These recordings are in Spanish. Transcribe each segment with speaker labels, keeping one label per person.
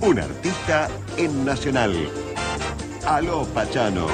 Speaker 1: Un artista en Nacional. Aló, Pachano.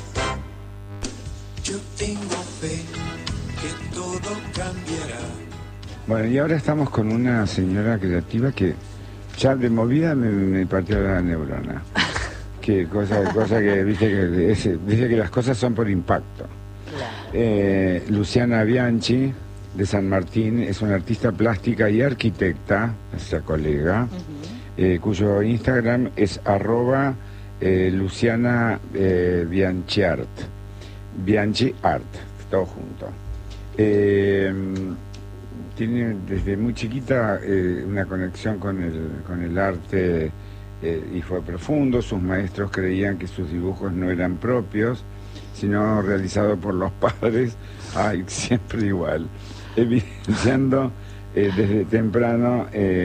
Speaker 2: Yo tengo fe que todo cambiará.
Speaker 3: Bueno, y ahora estamos con una señora creativa que ya de movida me partió la neurona. Que cosa que dice que las cosas son por impacto. Luciana Bianchi, de San Martín, es una artista plástica y arquitecta, nuestra colega, cuyo Instagram es @Luciana Bianchiart, Bianchi Art, todo junto. Tiene desde muy chiquita una conexión con el arte y fue profundo. Sus maestros creían que sus dibujos no eran propios, sino realizados por los padres, siempre igual, evidenciando desde temprano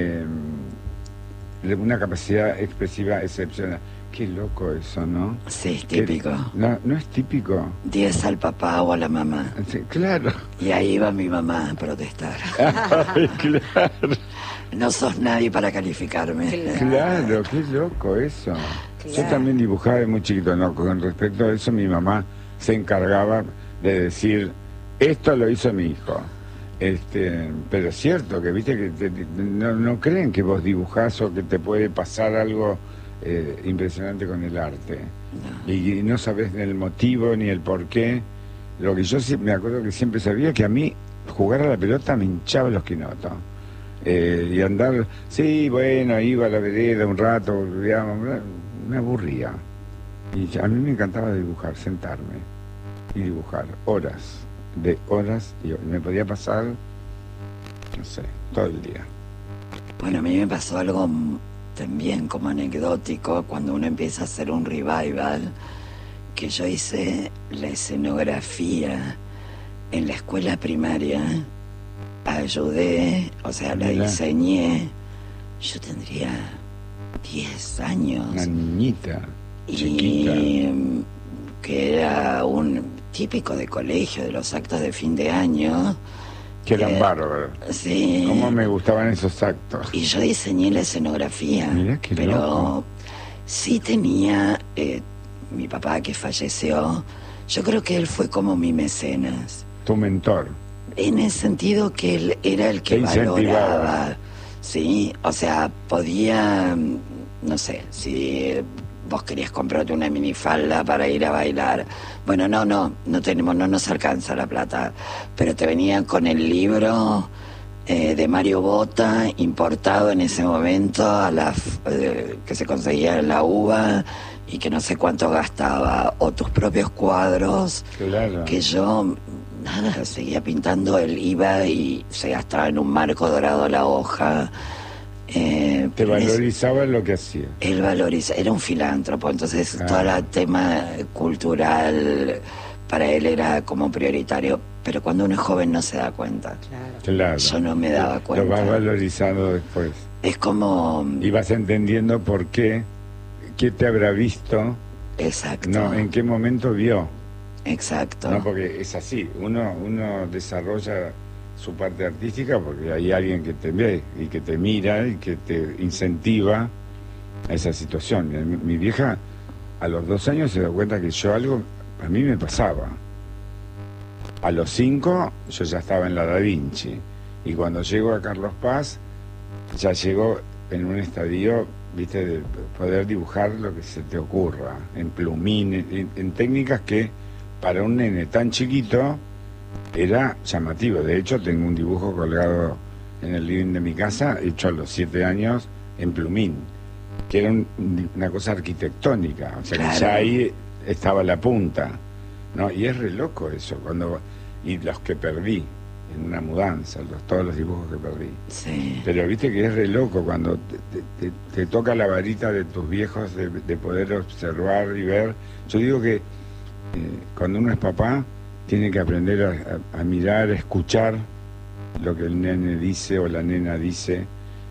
Speaker 3: una capacidad expresiva excepcional. Qué loco eso, ¿no?
Speaker 4: Sí, es típico.
Speaker 3: No es típico.
Speaker 4: 10 al papá o a la mamá.
Speaker 3: Sí, claro.
Speaker 4: Y ahí iba mi mamá a protestar.
Speaker 3: Ay, claro.
Speaker 4: No sos nadie para calificarme.
Speaker 3: Claro, qué loco eso. Claro. Yo también dibujaba de muy chiquito, ¿no? Con respecto a eso, mi mamá se encargaba de decir, esto lo hizo mi hijo. Pero es cierto que, viste, que no creen que vos dibujás o que te puede pasar algo impresionante con el arte. No. Y no sabés ni el motivo ni el porqué. Lo que yo me acuerdo que siempre sabía, que a mí jugar a la pelota me hinchaba los quinotos. Y andar, sí, bueno, iba a la vereda un rato, digamos, me aburría. Y a mí me encantaba dibujar, sentarme y dibujar horas, y me podía pasar, no sé, todo el día.
Speaker 4: Bueno, a mí me pasó algo también como anecdótico cuando uno empieza a hacer un revival, que yo hice la escenografía en la escuela primaria. Ayudé, o sea, la diseñé. Yo tendría 10 años.
Speaker 3: Una niñita,
Speaker 4: chiquita. Que era un típico de colegio, de los actos de fin de año.
Speaker 3: Que eran bárbaros.
Speaker 4: Sí.
Speaker 3: Cómo me gustaban esos actos.
Speaker 4: Y yo diseñé la escenografía.
Speaker 3: Mirá qué
Speaker 4: pero
Speaker 3: loco.
Speaker 4: Sí tenía, mi papá que falleció, yo creo que él fue como mi mecenas.
Speaker 3: Tu mentor.
Speaker 4: En el sentido que él era el que valoraba, ¿sí? O sea, podía, no sé, si vos querías comprarte una minifalda para ir a bailar, bueno, no nos alcanza la plata, pero te venían con el libro de Mario Bota, importado en ese momento, que se conseguía en la UBA, y que no sé cuánto gastaba, o tus propios cuadros,
Speaker 3: claro.
Speaker 4: Que yo... Nada, seguía pintando, él iba y se gastaba en un marco dorado la hoja.
Speaker 3: Te valorizaba lo que hacía.
Speaker 4: Él valoriza, era un filántropo, entonces todo el tema cultural para él era como prioritario, pero cuando uno es joven no se da cuenta.
Speaker 3: Claro.
Speaker 4: Yo no me daba cuenta.
Speaker 3: Lo vas valorizando después.
Speaker 4: Es como...
Speaker 3: Y vas entendiendo por qué te habrá visto.
Speaker 4: Exacto.
Speaker 3: No, en qué momento vio.
Speaker 4: Exacto.
Speaker 3: No, porque es así, uno desarrolla su parte artística porque hay alguien que te ve y que te mira y que te incentiva a esa situación. Mi vieja a los 2 años se dio cuenta que a mí me pasaba. A los 5 yo ya estaba en la Da Vinci, y cuando llego a Carlos Paz ya llego en un estadio, viste, de poder dibujar lo que se te ocurra, en plumín, en técnicas que para un nene tan chiquito era llamativo. De hecho, tengo un dibujo colgado en el living de mi casa, hecho a los 7 años en plumín, que era una cosa arquitectónica, o sea, claro, que ya ahí estaba la punta, ¿no? Y es re loco eso, y los que perdí en una mudanza, todos los dibujos que perdí.
Speaker 4: Sí.
Speaker 3: Pero viste que es re loco cuando te toca la varita de tus viejos de poder observar y ver. Yo digo que cuando uno es papá tiene que aprender a mirar, a escuchar lo que el nene dice o la nena dice,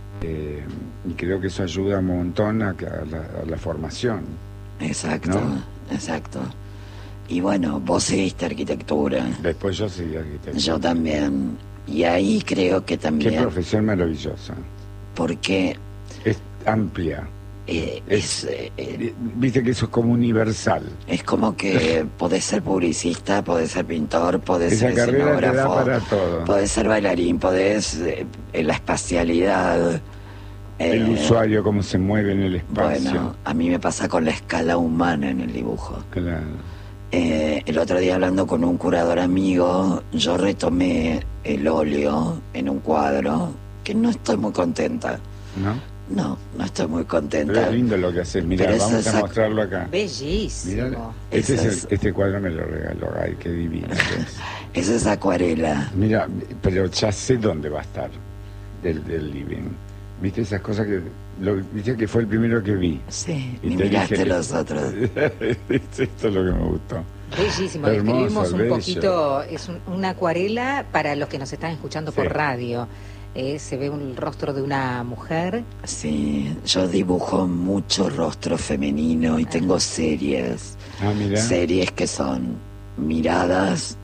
Speaker 3: y creo que eso ayuda un montón a la formación.
Speaker 4: Exacto,
Speaker 3: ¿no?
Speaker 4: Exacto. Y bueno, vos seguiste arquitectura.
Speaker 3: Después yo seguí arquitectura.
Speaker 4: Yo también. Y ahí creo que también...
Speaker 3: Qué profesión maravillosa.
Speaker 4: Porque...
Speaker 3: Es amplia. Viste que eso es como universal.
Speaker 4: Es como que podés ser publicista, podés ser pintor, podés ser
Speaker 3: escenógrafo, te da para todo.
Speaker 4: Podés ser bailarín, podés la espacialidad.
Speaker 3: El usuario, cómo se mueve en el espacio.
Speaker 4: Bueno, a mí me pasa con la escala humana en el dibujo.
Speaker 3: Claro.
Speaker 4: El otro día, hablando con un curador amigo, yo retomé el óleo en un cuadro que no estoy muy contenta.
Speaker 3: ¿No?
Speaker 4: No estoy muy contenta.
Speaker 3: Pero es lindo lo que haces. Mira, vamos a mostrarlo acá.
Speaker 5: Bellísimo.
Speaker 3: Mirá, este cuadro me lo regaló. Ay, qué divino que es.
Speaker 4: Esa es acuarela.
Speaker 3: Mira, pero ya sé dónde va a estar del living. ¿Viste esas cosas que... viste que fue el primero que vi?
Speaker 4: Sí,
Speaker 3: y
Speaker 4: ni
Speaker 3: te
Speaker 4: miraste
Speaker 3: dije,
Speaker 4: los otros.
Speaker 3: Esto es lo que me gustó.
Speaker 5: Bellísimo,
Speaker 3: Hermoso,
Speaker 5: describimos un
Speaker 3: bello.
Speaker 5: poquito, es una acuarela para los que nos están escuchando por
Speaker 3: Sí.
Speaker 5: radio. Se ve el rostro de una mujer.
Speaker 4: Sí, yo dibujo mucho rostro femenino y tengo series.
Speaker 3: Ah, mira.
Speaker 4: Series que son miradas.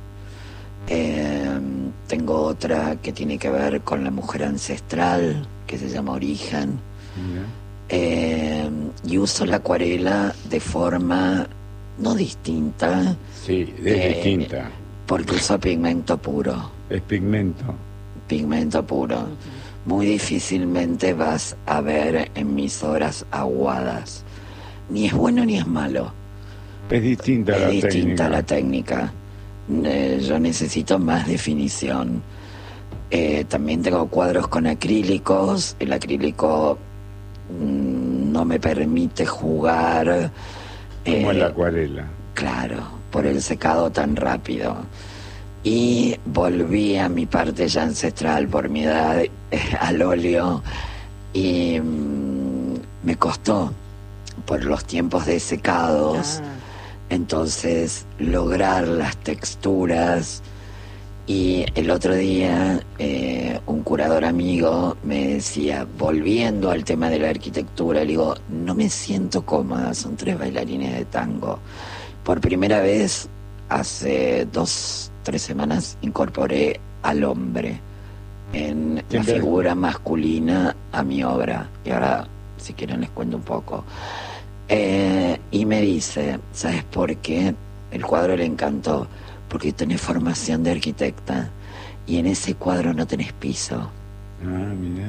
Speaker 4: Tengo otra que tiene que ver con la mujer ancestral, que se llama Origen.
Speaker 3: Mira.
Speaker 4: Y uso la acuarela de forma no distinta.
Speaker 3: Sí, es distinta.
Speaker 4: Porque uso pigmento puro.
Speaker 3: Es pigmento.
Speaker 4: Pigmento puro. Muy difícilmente vas a ver en mis obras aguadas. Ni es bueno ni es malo.
Speaker 3: Es distinta
Speaker 4: Es
Speaker 3: la
Speaker 4: distinta
Speaker 3: técnica.
Speaker 4: la técnica. Yo necesito más definición. También tengo cuadros con acrílicos. El acrílico no me permite jugar.
Speaker 3: Como la acuarela.
Speaker 4: Claro, por el secado tan rápido. Y volví a mi parte ya ancestral por mi edad, al óleo, y me costó por los tiempos de secados. Entonces, lograr las texturas. Y el otro día, un curador amigo me decía, volviendo al tema de la arquitectura, le digo, no me siento cómoda, son 3 bailarines de tango. Por primera vez, hace 2-3 semanas, incorporé al hombre en la figura masculina a mi obra. Y ahora, si quieren, les cuento un poco. Y me dice, ¿sabes por qué? El cuadro le encantó. Porque tenés formación de arquitecta y en ese cuadro no tenés piso.
Speaker 3: Ah, mira.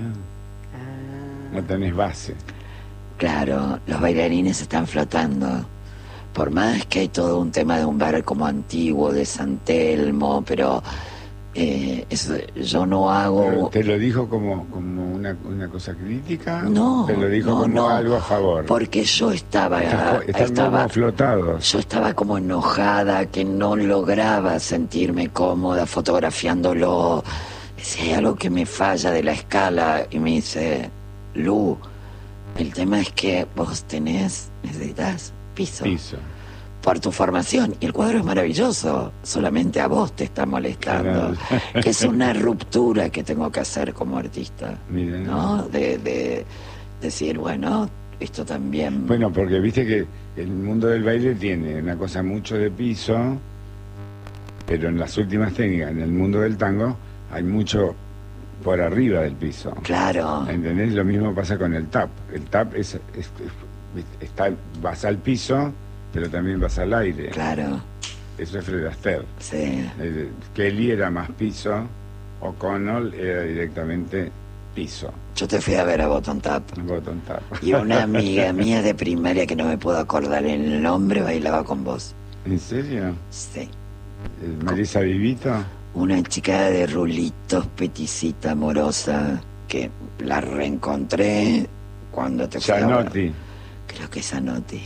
Speaker 3: No tenés base.
Speaker 4: Claro, los bailarines están flotando. Por más que hay todo un tema de un bar como antiguo, de San Telmo, pero eso, yo no hago...
Speaker 3: Pero ¿te lo dijo como una cosa crítica?
Speaker 4: No,
Speaker 3: ¿Te lo dijo como algo a favor?
Speaker 4: Porque yo estaba
Speaker 3: como flotados.
Speaker 4: Yo estaba como enojada, que no lograba sentirme cómoda fotografiándolo. Decía, hay algo que me falla de la escala. Y me dice, Lu, el tema es que vos necesitas piso. Por tu formación, y el cuadro es maravilloso, solamente a vos te está molestando. Claro. Que es una ruptura que tengo que hacer como artista.
Speaker 3: Miren.
Speaker 4: ¿No? De decir, bueno, esto también...
Speaker 3: Bueno, porque viste que el mundo del baile tiene una cosa mucho de piso, pero en las últimas técnicas, en el mundo del tango, hay mucho por arriba del piso.
Speaker 4: Claro.
Speaker 3: ¿Entendés? Lo mismo pasa con el tap. El tap vas al piso, pero también vas al aire.
Speaker 4: Claro.
Speaker 3: Eso es Fred Astaire.
Speaker 4: Sí.
Speaker 3: Kelly era más piso, O'Connell era directamente piso.
Speaker 4: Yo te fui a ver a Bottom Tap.
Speaker 3: Bottom Tap.
Speaker 4: Y una amiga mía de primaria que no me puedo acordar el nombre bailaba con vos.
Speaker 3: ¿En serio?
Speaker 4: Sí.
Speaker 3: ¿Marisa Vivito?
Speaker 4: Una chica de rulitos, peticita, amorosa, que la reencontré cuando te fui a ver.
Speaker 3: Gianotti.
Speaker 4: Creo que es Anotti.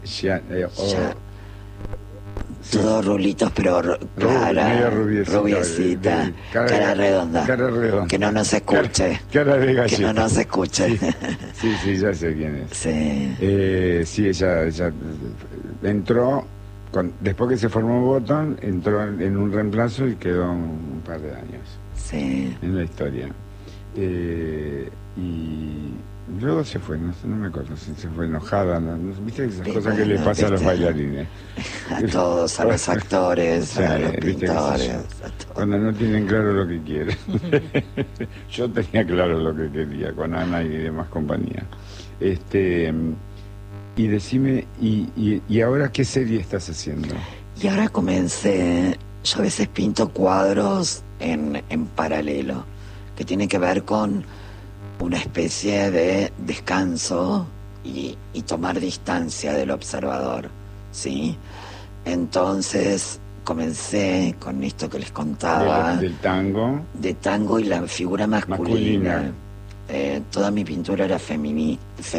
Speaker 3: Todos
Speaker 4: rulitos, pero cara rubiecita, cara redonda. Que no nos escuche.
Speaker 3: Cara de galleta.
Speaker 4: Que no nos escuche.
Speaker 3: Sí, ya sé quién es.
Speaker 4: Sí.
Speaker 3: Sí, ella entró, después que se formó Bottom, entró en un reemplazo y quedó un par de años.
Speaker 4: Sí.
Speaker 3: En la historia. Y luego se fue, no me acuerdo si se fue enojada, ¿viste esas
Speaker 4: Y
Speaker 3: cosas que
Speaker 4: bueno,
Speaker 3: le pasa a los
Speaker 4: ¿viste?
Speaker 3: bailarines?
Speaker 4: A todos, a los actores,
Speaker 3: Sí,
Speaker 4: a los
Speaker 3: ¿viste qué sé
Speaker 4: pintores,
Speaker 3: yo?
Speaker 4: a todos.
Speaker 3: Cuando no tienen claro lo que quieren. Yo tenía claro lo que quería con Ana y demás compañía. Y decime, ¿y ahora qué serie estás haciendo?
Speaker 4: Y ahora comencé, yo a veces pinto cuadros en paralelo, que tiene que ver con una especie de descanso y tomar distancia del observador, ¿sí? Entonces comencé con esto que les contaba,
Speaker 3: Del tango.
Speaker 4: de tango y la figura masculina. Toda mi pintura era femenina.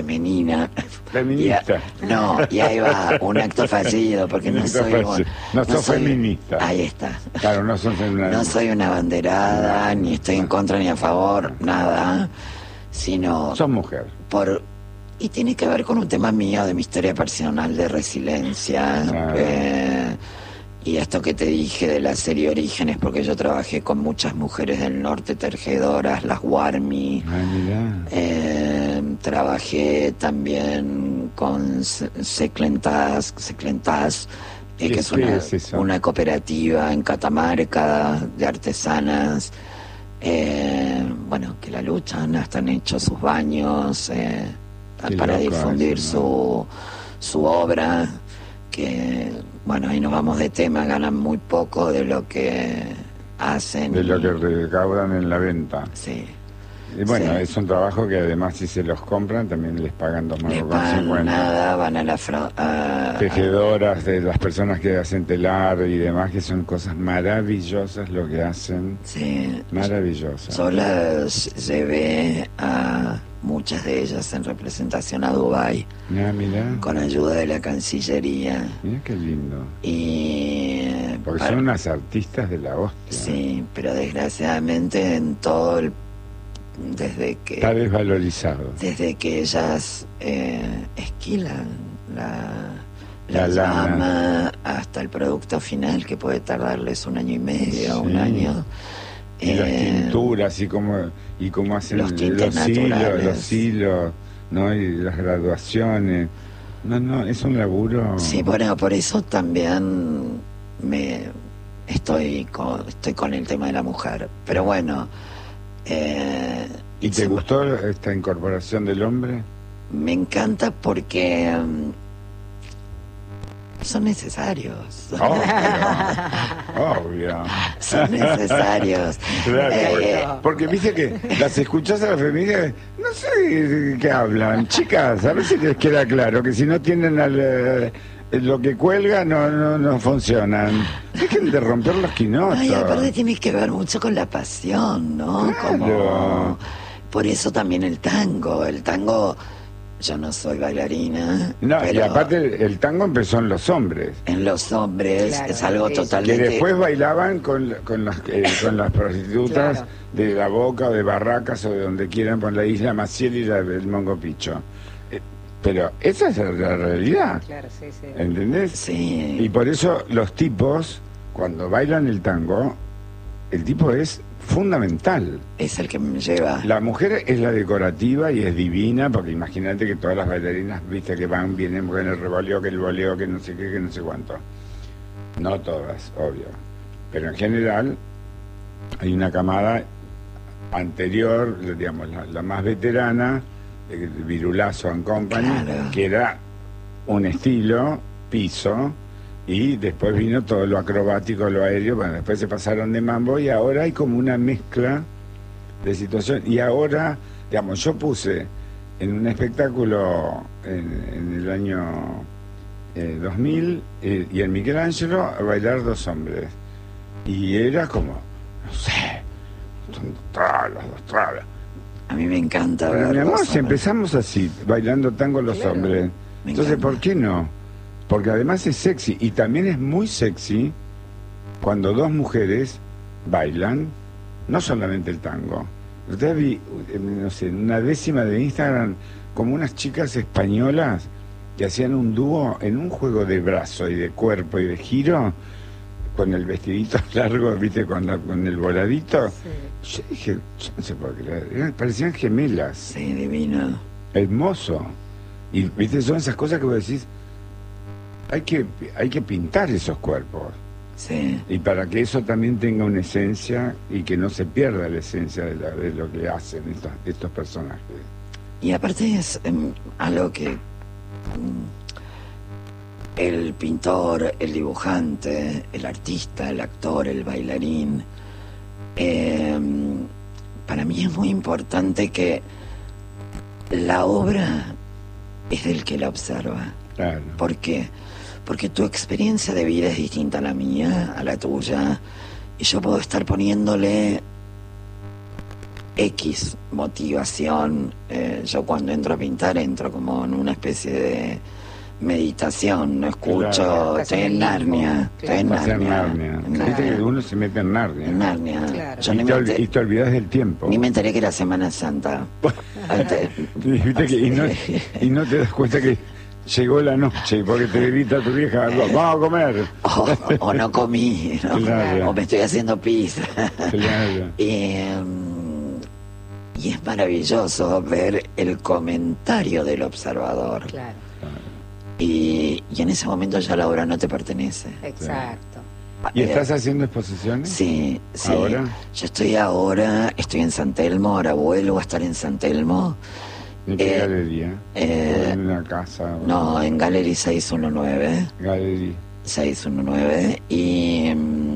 Speaker 3: Feminista.
Speaker 4: No, y ahí va, un acto fallido, porque
Speaker 3: Un
Speaker 4: no
Speaker 3: acto
Speaker 4: soy...
Speaker 3: fallido. No sos feminista.
Speaker 4: Ahí está.
Speaker 3: Claro, no son feministas.
Speaker 4: No soy una banderada, ni estoy en contra ni a favor, nada, sino
Speaker 3: Sos mujer.
Speaker 4: y tiene que ver con un tema mío, de mi historia personal de resiliencia,
Speaker 3: Claro.
Speaker 4: y esto que te dije de la serie Orígenes, porque yo trabajé con muchas mujeres del norte tejedoras, las Warmi,
Speaker 3: Mirá.
Speaker 4: trabajé también con Seclentas, que es
Speaker 3: eso?
Speaker 4: una cooperativa en Catamarca de artesanas, bueno, que la luchan, hasta han hecho sus baños para
Speaker 3: loco
Speaker 4: difundir
Speaker 3: eso,
Speaker 4: su obra, que, bueno, ahí nos vamos de tema, ganan muy poco de lo que hacen.
Speaker 3: De lo que recaudan en la venta.
Speaker 4: Sí.
Speaker 3: Y bueno,
Speaker 4: Sí.
Speaker 3: es un trabajo que además si se los compran también les pagan
Speaker 4: Les pagan
Speaker 3: 2,50.
Speaker 4: nada, van a la
Speaker 3: Tejedoras, de las personas que hacen telar y demás, que son cosas maravillosas lo que hacen.
Speaker 4: Sí.
Speaker 3: Maravillosas.
Speaker 4: Yo las llevé a muchas de ellas en representación a Dubái,
Speaker 3: Mirá.
Speaker 4: con ayuda de la Cancillería.
Speaker 3: Mirá qué lindo.
Speaker 4: Y
Speaker 3: Porque son unas artistas de la hostia.
Speaker 4: sí, pero desgraciadamente en todo el desde
Speaker 3: Está desvalorizado.
Speaker 4: que ellas esquilan
Speaker 3: La
Speaker 4: la
Speaker 3: lana.
Speaker 4: llama hasta el producto final, que puede tardarles 1 año y medio,
Speaker 3: Sí.
Speaker 4: 1 año.
Speaker 3: Y las tinturas y cómo hacen
Speaker 4: los tintes naturales.
Speaker 3: los hilos, ¿no? Y las graduaciones. No, es un laburo.
Speaker 4: Sí, bueno, por eso también estoy con el tema de la mujer. Pero bueno.
Speaker 3: ¿Y te gustó esta incorporación del hombre?
Speaker 4: Me encanta porque son necesarios.
Speaker 3: Obvio.
Speaker 4: Son necesarios.
Speaker 3: Claro, porque viste que las escuchás a las feministas, no sé de qué hablan. Chicas, a ver si les queda claro que si no tienen lo que cuelga no funcionan. Dejen de romper los quinotos.
Speaker 4: Ay, aparte tiene que ver mucho con la pasión, ¿no?
Speaker 3: Claro.
Speaker 4: Por eso también el tango. El tango, yo no soy bailarina.
Speaker 3: No, y
Speaker 4: pero
Speaker 3: aparte el tango empezó en los hombres.
Speaker 4: en los hombres
Speaker 5: Claro,
Speaker 4: es algo
Speaker 5: eso.
Speaker 3: Que
Speaker 4: totalmente...
Speaker 3: después bailaban con las prostitutas
Speaker 5: Claro.
Speaker 3: de La Boca o de Barracas o de donde quieran, por la isla Maciel y el Mongo Picho. Pero esa es la realidad,
Speaker 5: Claro, sí, sí.
Speaker 3: ¿entendés?
Speaker 4: Sí.
Speaker 3: Y por eso los tipos, cuando bailan el tango, el tipo es fundamental.
Speaker 4: Es el que me lleva.
Speaker 3: La mujer es la decorativa y es divina, porque imagínate que todas las bailarinas, viste, que vienen con el revoleo, que el voleo, que no sé qué, que no sé cuánto. No todas, obvio. Pero en general hay una camada anterior, digamos, la más veterana, Virulazo and Company,
Speaker 4: Claro.
Speaker 3: que era un estilo, piso, y después vino todo lo acrobático, lo aéreo, bueno, después se pasaron de mambo y ahora hay como una mezcla de situación. Y ahora, digamos, yo puse en un espectáculo en el año 2000 y en Michelangelo a bailar 2 hombres. Y era como, no sé, los 2 trabas.
Speaker 4: A mí me encanta
Speaker 3: Pero,
Speaker 4: ver
Speaker 3: mi amor,
Speaker 4: los
Speaker 3: si
Speaker 4: hombres.
Speaker 3: empezamos así, bailando tango los
Speaker 5: Claro.
Speaker 3: hombres,
Speaker 4: Me
Speaker 3: entonces,
Speaker 4: encanta.
Speaker 3: ¿por qué no? Porque además es sexy, y también es muy sexy cuando 2 mujeres bailan, no solamente el tango. Ustedes vi, no sé, en una décima de Instagram, como unas chicas españolas que hacían un dúo en un juego de brazo y de cuerpo y de giro, con el vestidito largo, viste, con el voladito.
Speaker 5: Sí.
Speaker 3: Yo dije, yo no sé por qué, parecían gemelas.
Speaker 4: Sí, divino.
Speaker 3: hermoso. Y viste, son esas cosas que vos decís, hay que pintar esos cuerpos.
Speaker 4: Sí.
Speaker 3: Y para que eso también tenga una esencia y que no se pierda la esencia de lo que hacen estos personajes.
Speaker 4: Y aparte es algo que el pintor, el dibujante, el artista, el actor, el bailarín, para mí es muy importante que la obra es del que la observa.
Speaker 3: Claro.
Speaker 4: ¿Por qué? Porque tu experiencia de vida es distinta a la mía, a la tuya, y yo puedo estar poniéndole X motivación. Yo cuando entro a pintar entro como en una especie de meditación, no escucho,
Speaker 3: Claro.
Speaker 4: estoy en Narnia, estoy en
Speaker 3: Pasa en
Speaker 4: Narnia.
Speaker 3: Narnia. Viste que uno se mete en Narnia.
Speaker 4: En Narnia.
Speaker 5: Claro.
Speaker 4: Yo
Speaker 3: Y te olvidás del tiempo.
Speaker 4: ni me enteré que era Semana Santa.
Speaker 3: Viste y no te das cuenta que llegó la noche porque te grita tu vieja, vamos a comer.
Speaker 4: O no comí, ¿no?
Speaker 3: Claro.
Speaker 4: O me estoy haciendo pizza.
Speaker 3: Claro.
Speaker 4: Y es maravilloso ver el comentario del observador.
Speaker 5: Claro,
Speaker 4: Y en ese momento ya la obra no te pertenece.
Speaker 5: exacto.
Speaker 3: ¿Y estás haciendo exposiciones?
Speaker 4: Sí, sí.
Speaker 3: ¿Ahora?
Speaker 4: Yo estoy en San Telmo, ahora vuelvo a estar en San Telmo.
Speaker 3: ¿En qué galería?
Speaker 4: eh,
Speaker 3: ¿O en una casa?
Speaker 4: No, en Gallery 619.
Speaker 3: Galería.
Speaker 4: 619. Y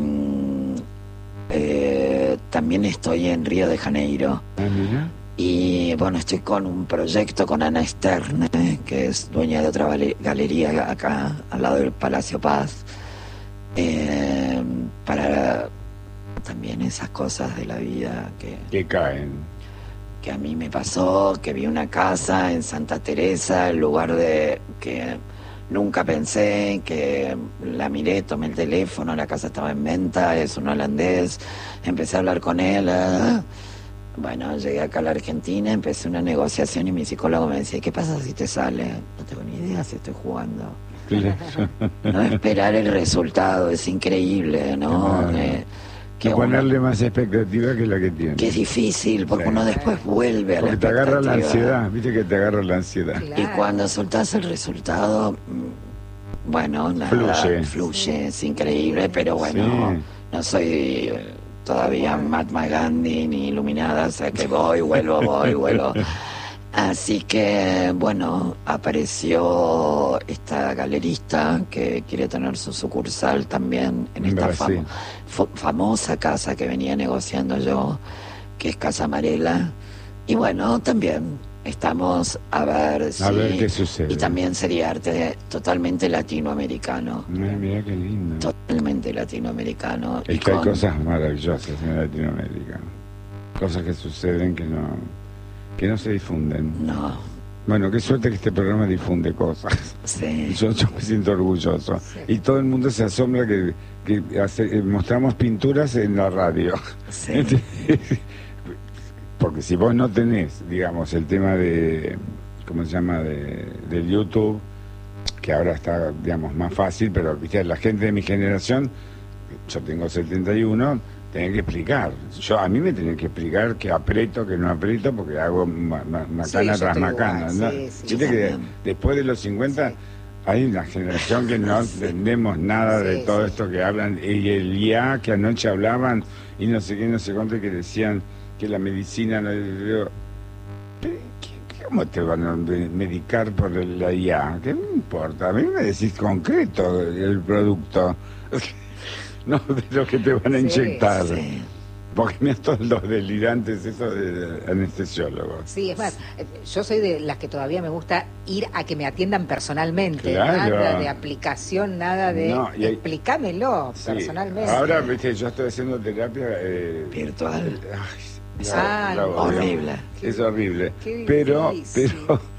Speaker 4: también estoy en Río de Janeiro.
Speaker 3: Ah, mira.
Speaker 4: Y bueno, estoy con un proyecto con Ana Stern, que es dueña de otra galería acá, al lado del Palacio Paz, para también esas cosas de la vida
Speaker 3: Que caen.
Speaker 4: que a mí me pasó, que vi una casa en Santa Teresa, el lugar de que nunca pensé, que la miré, tomé el teléfono, la casa estaba en venta, es un holandés, empecé a hablar con él. Bueno, llegué acá a la Argentina, empecé una negociación y mi psicólogo me decía, ¿qué pasa si te sale? No tengo ni idea si estoy jugando. No esperar el resultado, es increíble, ¿no?
Speaker 3: Claro.
Speaker 4: Que
Speaker 3: ponerle más expectativa que la que tiene.
Speaker 4: que es difícil, porque
Speaker 3: Sí.
Speaker 4: uno después vuelve a la
Speaker 3: Porque te agarra la
Speaker 4: expectativa.
Speaker 3: ansiedad, viste que te agarra la ansiedad.
Speaker 5: Claro.
Speaker 4: Y cuando soltás el resultado, bueno, nada, fluye, es increíble, pero bueno,
Speaker 3: Sí.
Speaker 4: no soy todavía Mahatma Gandhi ni iluminada, o sea que vuelvo. Así que, bueno, apareció esta galerista que quiere tener su sucursal también en esta
Speaker 3: Brasil.
Speaker 4: famosa casa que venía negociando yo, que es Casa Amarela. Y bueno, también estamos a ver
Speaker 3: qué sucede.
Speaker 4: Y también sería arte totalmente latinoamericano.
Speaker 3: Mira qué lindo.
Speaker 4: Totalmente latinoamericano.
Speaker 3: Es
Speaker 4: Y
Speaker 3: que hay
Speaker 4: con-
Speaker 3: cosas maravillosas en Latinoamérica. Cosas que suceden que no se difunden.
Speaker 4: No,
Speaker 3: Bueno, qué suerte que este programa difunde cosas.
Speaker 4: sí.
Speaker 3: Yo me siento orgulloso. Y todo el mundo se asombra que mostramos pinturas en la radio.
Speaker 4: Sí.
Speaker 3: Porque si vos no tenés, digamos, el tema de, ¿cómo se llama?, de YouTube, que ahora está, digamos, más fácil, pero viste, la gente de mi generación, yo tengo 71, tienen que explicar. A mí me tienen que explicar que aprieto, que no aprieto, porque hago macana
Speaker 5: Sí, yo
Speaker 3: tras
Speaker 5: estoy
Speaker 3: macana,
Speaker 5: igual,
Speaker 3: ¿no?
Speaker 5: sí,
Speaker 3: Viste
Speaker 4: yo
Speaker 3: que
Speaker 4: también.
Speaker 3: después de los 50 hay una generación que no entendemos nada de
Speaker 5: Sí,
Speaker 3: todo
Speaker 5: sí.
Speaker 3: esto que hablan, y el IA que anoche hablaban, y no sé qué, no sé cuánto, que decían que la medicina no... Digo, ¿cómo te van a medicar por la IA? ¿Qué me importa? A mí me decís concreto el producto. No de lo que te van a
Speaker 5: Sí,
Speaker 3: inyectar.
Speaker 4: Sí.
Speaker 3: Porque mira todos los delirantes, eso de anestesiólogos.
Speaker 5: Sí, es más, yo soy de las que todavía me gusta ir a que me atiendan personalmente.
Speaker 3: Claro.
Speaker 5: Nada de aplicación, nada de...
Speaker 3: No, y hay-
Speaker 5: explícamelo
Speaker 3: Sí.
Speaker 5: personalmente.
Speaker 3: Ahora, viste, yo estoy haciendo terapia...
Speaker 4: Virtual. Horrible.
Speaker 3: Es horrible.
Speaker 5: Qué
Speaker 3: Pero
Speaker 5: difícil.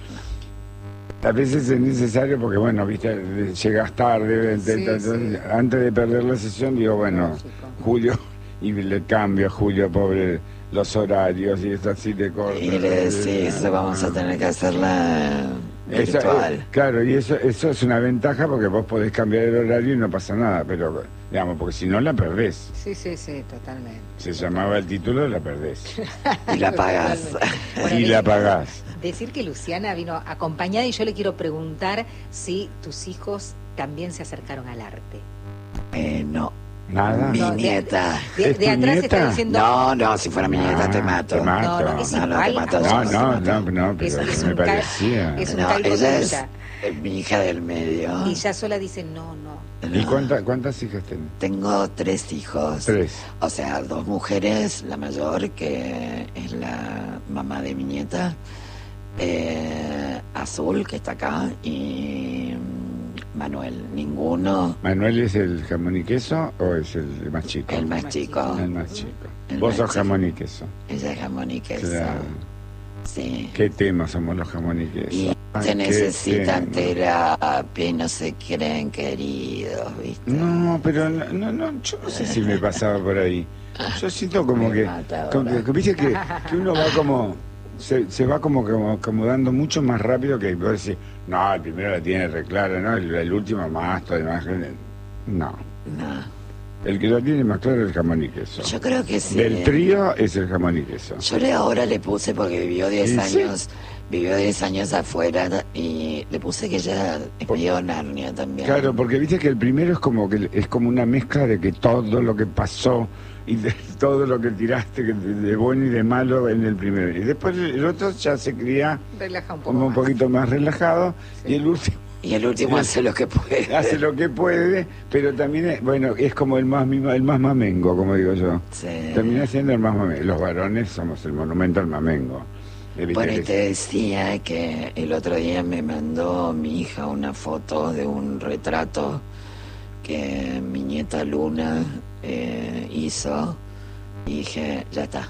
Speaker 3: a veces es necesario porque, bueno, viste, llegas tarde,
Speaker 5: Sí,
Speaker 3: entonces,
Speaker 5: sí.
Speaker 3: antes de perder la sesión, digo, bueno,
Speaker 5: Lógico.
Speaker 3: Julio, y le cambio a Julio, pobre, los horarios, y es así de corto.
Speaker 4: Y le decís, vamos a tener que hacerla virtual.
Speaker 3: Claro, y eso es una ventaja porque vos podés cambiar el horario y no pasa nada, pero, digamos, porque si no la perdés.
Speaker 5: Sí, totalmente.
Speaker 3: Se llamaba el título, la perdés.
Speaker 4: Y la pagás.
Speaker 5: Bueno,
Speaker 3: Y
Speaker 5: en
Speaker 3: la
Speaker 5: ese caso,
Speaker 3: pagás.
Speaker 5: Decir que Luciana vino acompañada y yo le quiero preguntar si tus hijos también se acercaron al arte.
Speaker 4: No.
Speaker 3: Nada.
Speaker 4: Mi
Speaker 5: No,
Speaker 4: nieta.
Speaker 3: ¿Es tu
Speaker 5: atrás
Speaker 3: nieta?
Speaker 5: está diciendo...
Speaker 4: No, si fuera mi nieta te mato.
Speaker 3: Te mato.
Speaker 5: No, es
Speaker 4: No,
Speaker 5: igual.
Speaker 4: te mato.
Speaker 3: No, pero
Speaker 5: Es
Speaker 3: me
Speaker 5: un
Speaker 3: parecía.
Speaker 5: es un
Speaker 4: No,
Speaker 5: calvo
Speaker 4: ella es
Speaker 5: tuya.
Speaker 4: mi hija del medio.
Speaker 5: Y ella sola dice no.
Speaker 3: ¿Y cuántas hijas tenés?
Speaker 4: Tengo 3 hijos.
Speaker 3: 3.
Speaker 4: O sea, 2 mujeres, la mayor, que es la mamá de mi nieta, Azul, que está acá, y Manuel. Ninguno.
Speaker 3: ¿Manuel es el jamón y queso o es el más chico?
Speaker 4: El más chico.
Speaker 3: El más chico.
Speaker 4: El
Speaker 3: Vos
Speaker 4: más
Speaker 3: sos
Speaker 4: chico.
Speaker 3: jamón y queso.
Speaker 4: Ella es jamón y queso.
Speaker 3: Claro.
Speaker 4: Sí.
Speaker 3: ¿Qué tema somos los jamón y queso?
Speaker 4: Y
Speaker 3: Ay,
Speaker 4: se
Speaker 3: qué
Speaker 4: necesitan
Speaker 3: tema.
Speaker 4: terapia y no se creen queridos, ¿viste?
Speaker 3: No, pero no, yo no sé si me pasaba por ahí. Yo siento como
Speaker 4: Me
Speaker 3: que,
Speaker 4: mata ahora.
Speaker 3: como que viste que uno va como, se va como acomodando mucho más rápido que vos decís, no, el primero la tiene re clara, ¿no? El último más, todo demás. No.
Speaker 4: No.
Speaker 3: El que lo tiene más claro es el jamón y queso.
Speaker 4: Yo creo que sí.
Speaker 3: Del trío es el jamón y queso.
Speaker 4: Yo ahora le puse, porque vivió 10
Speaker 3: ¿Y sí?
Speaker 4: años, vivió 10 años afuera, y le puse que ella es medio Narnia también.
Speaker 3: Claro, porque viste que el primero es como una mezcla de que todo lo que pasó y de todo lo que tiraste de bueno y de malo en el primero. Y después el otro ya se cría
Speaker 5: Relaja un poco
Speaker 3: como un
Speaker 5: más.
Speaker 3: poquito más relajado
Speaker 5: Sí.
Speaker 3: y el último
Speaker 4: Y el último hace lo que puede.
Speaker 3: hace lo que puede, pero también es como el más mamengo, como digo yo.
Speaker 4: Sí.
Speaker 3: Termina siendo el más mamengo. Los varones somos el monumento al mamengo. ¿Viste
Speaker 4: Bueno, y
Speaker 3: que
Speaker 4: te decía que el otro día me mandó mi hija una foto de un retrato que mi nieta Luna hizo, y dije, ya está.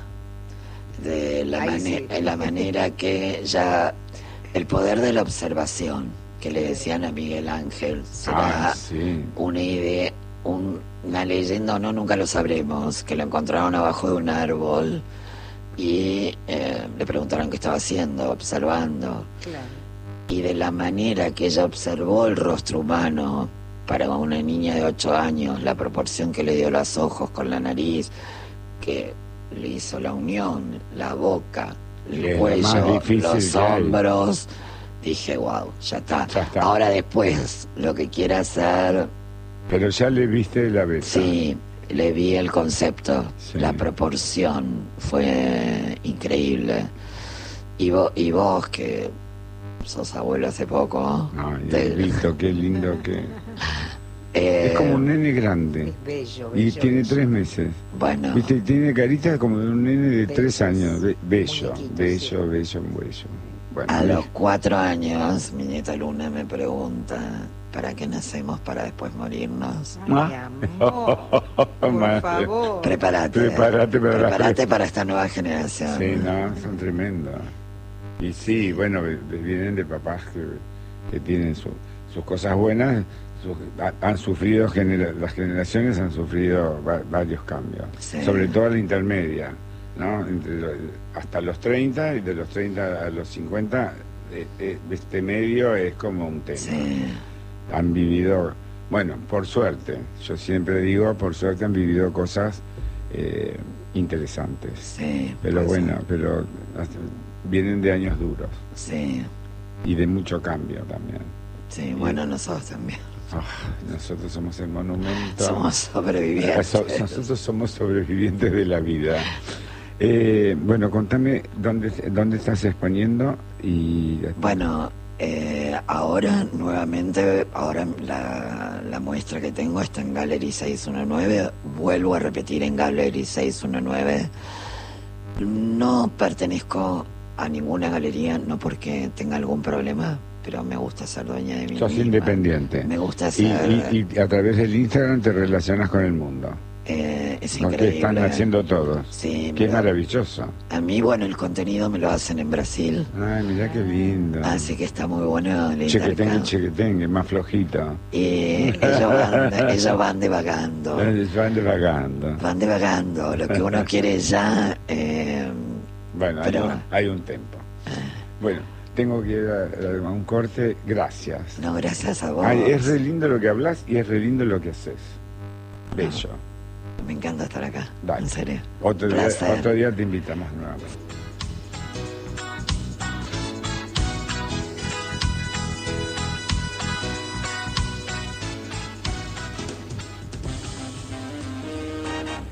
Speaker 4: De la manera que ya el poder de la observación, que le decían a Miguel Ángel, será
Speaker 3: sí.
Speaker 4: una idea, una leyenda o no, nunca lo sabremos, que lo encontraron abajo de un árbol y le preguntaron qué estaba haciendo, observando.
Speaker 5: Claro.
Speaker 4: Y de la manera que ella observó el rostro humano para una niña de 8 años, la proporción que le dio los ojos con la nariz, que le hizo la unión, la boca,
Speaker 3: Es
Speaker 4: el
Speaker 3: lo
Speaker 4: cuello,
Speaker 3: más difícil
Speaker 4: los
Speaker 3: que hay.
Speaker 4: hombros, dije, wow, ya está.
Speaker 3: Ya está.
Speaker 4: Ahora después, lo que quiera hacer,
Speaker 3: Pero ya le viste la vez.
Speaker 4: sí, le vi el concepto,
Speaker 3: Sí.
Speaker 4: la proporción, fue increíble. Y vos que sos abuelo hace poco,
Speaker 3: Ay,
Speaker 4: te-
Speaker 3: Vito, qué lindo que...
Speaker 4: eh,
Speaker 3: Es como un nene grande.
Speaker 5: Es bello,
Speaker 3: Y
Speaker 5: bello.
Speaker 3: tiene
Speaker 5: bello.
Speaker 3: 3 meses.
Speaker 4: bueno,
Speaker 3: Viste, y tiene carita como de un nene de 3
Speaker 5: Bellos.
Speaker 3: años. Bello,
Speaker 5: Muñequitos,
Speaker 3: bello,
Speaker 5: sí.
Speaker 3: bello, bello. Bueno,
Speaker 4: a los 4 años, mi nieta Luna me pregunta, ¿para qué nacemos para después morirnos?
Speaker 5: Ay, mi amor, por
Speaker 3: Madre.
Speaker 5: favor.
Speaker 4: Prepárate.
Speaker 3: Prepárate
Speaker 4: para esta nueva generación.
Speaker 3: sí, no, son tremendos. Y sí, bueno, vienen de papás que tienen sus cosas buenas, han sufrido, las generaciones han sufrido varios cambios,
Speaker 4: Sí.
Speaker 3: sobre todo la intermedia, ¿no? Hasta los 30 y de los 30 a los 50, este medio es como un tema.
Speaker 4: Sí.
Speaker 3: Han vivido, bueno, por suerte, yo siempre digo, por suerte han vivido cosas interesantes.
Speaker 4: Sí,
Speaker 3: Pero
Speaker 4: pues,
Speaker 3: bueno, pero vienen de años duros
Speaker 4: Sí,
Speaker 3: y de mucho cambio también.
Speaker 4: sí, bueno, nosotros también.
Speaker 3: Nosotros somos el monumento.
Speaker 4: Somos sobrevivientes.
Speaker 3: Nosotros somos sobrevivientes de la vida. Bueno, contame dónde estás exponiendo y...
Speaker 4: Bueno, ahora nuevamente, ahora la muestra que tengo está en Gallery 619, vuelvo a repetir en Gallery 619. No pertenezco a ninguna galería, no porque tenga algún problema, pero me gusta ser dueña de mí
Speaker 3: Sos
Speaker 4: misma.
Speaker 3: independiente.
Speaker 4: Me gusta
Speaker 3: Y,
Speaker 4: ser...
Speaker 3: y a través del Instagram te relacionas con el mundo.
Speaker 4: es
Speaker 3: Lo que
Speaker 4: increíble.
Speaker 3: están haciendo todos.
Speaker 4: Sí,
Speaker 3: Qué
Speaker 4: me-
Speaker 3: maravilloso.
Speaker 4: A mí, bueno, el contenido me lo hacen en Brasil,
Speaker 3: Ay, mirá qué lindo.
Speaker 4: así que está muy bueno el
Speaker 3: Chequetengue,
Speaker 4: intercambio.
Speaker 3: chequetengue, más flojito.
Speaker 4: Y ellos van divagando.
Speaker 3: Van divagando.
Speaker 4: Van divagando. Lo que uno quiere ya.
Speaker 3: Bueno,
Speaker 4: Pero-
Speaker 3: hay un tempo. Bueno, tengo que ir a un corte. Gracias.
Speaker 4: No, gracias a vos.
Speaker 3: Ay, es re lindo lo que hablas y es re lindo lo que haces. Bello.
Speaker 4: Me encanta estar acá.
Speaker 3: Dale.
Speaker 4: En serio.
Speaker 3: Otro
Speaker 4: Placer.
Speaker 3: día te invitamos nuevamente.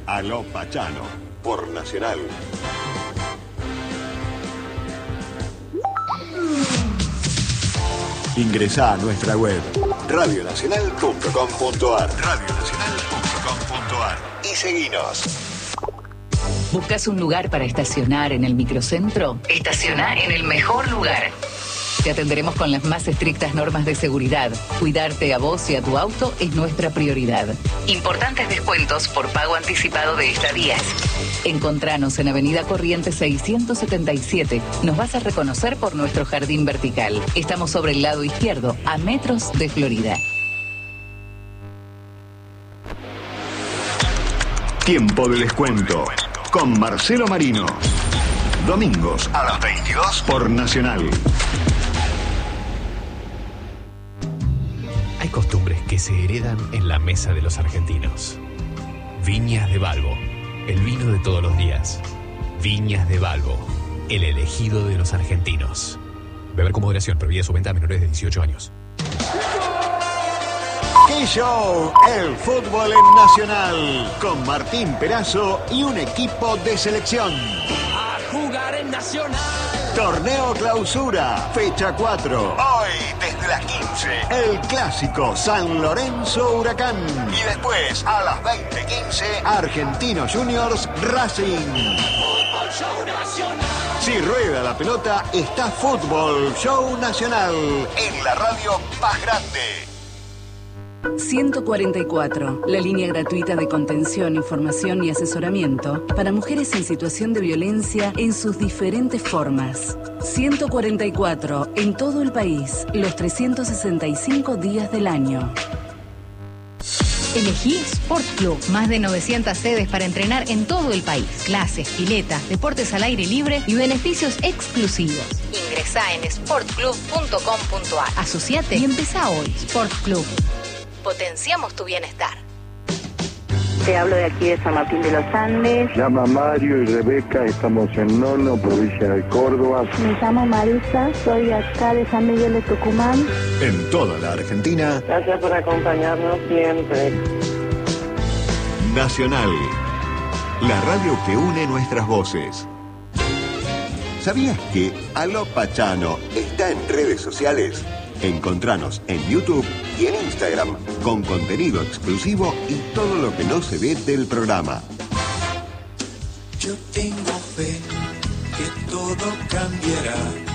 Speaker 1: Aló Pachano, por Nacional. Ingresá a nuestra web radionacional.com.ar y seguinos.
Speaker 6: ¿Buscas un lugar para estacionar en el microcentro? Estaciona en el mejor lugar. Te atenderemos con las más estrictas normas de seguridad. Cuidarte a vos y a tu auto es nuestra prioridad. Importantes descuentos por pago anticipado de estadías. Encontranos en Avenida Corrientes 677. Nos vas a reconocer por nuestro jardín vertical. Estamos sobre el lado izquierdo, a metros de Florida.
Speaker 1: Tiempo de descuento con Marcelo Marino. Domingos a las 22 por Nacional.
Speaker 7: Hay costumbres que se heredan en la mesa de los argentinos. Viñas de Balbo, el vino de todos los días. Viñas de Balbo, el elegido de los argentinos. Beber con moderación, prohibida su venta a menores de 18 años.
Speaker 1: ¡Qué show! El fútbol en Nacional, con Martín Perazo y un equipo de selección.
Speaker 2: A jugar en Nacional.
Speaker 1: Torneo Clausura, fecha 4. Hoy, desde las 15, el clásico San Lorenzo Huracán. Y después, a las 20:15, Argentinos Juniors Racing.
Speaker 2: Fútbol Show Nacional.
Speaker 1: Si rueda la pelota, está Fútbol Show Nacional en la radio más grande.
Speaker 6: 144, la línea gratuita de contención, información y asesoramiento para mujeres en situación de violencia en sus diferentes formas. 144, en todo el país, los 365 días del año.
Speaker 8: Elegí Sport Club. Más de 900 sedes para entrenar en todo el país. Clases, piletas, deportes al aire libre y beneficios exclusivos. Ingresá en sportclub.com.ar. Asociate y empezá hoy. Sport Club. Potenciamos tu bienestar.
Speaker 9: Te hablo de aquí de San Martín de los Andes.
Speaker 10: Llama Mario y Rebeca, estamos en Nono, provincia de Córdoba.
Speaker 9: Me llamo Marisa, soy acá de San Miguel de Tucumán.
Speaker 1: En toda la Argentina.
Speaker 9: Gracias por acompañarnos siempre.
Speaker 1: Nacional, la radio que une nuestras voces. ¿Sabías que Aló Pachano está en redes sociales? Encontranos en YouTube y en Instagram con contenido exclusivo y todo lo que no se ve del programa.
Speaker 2: Yo tengo fe que todo cambiará.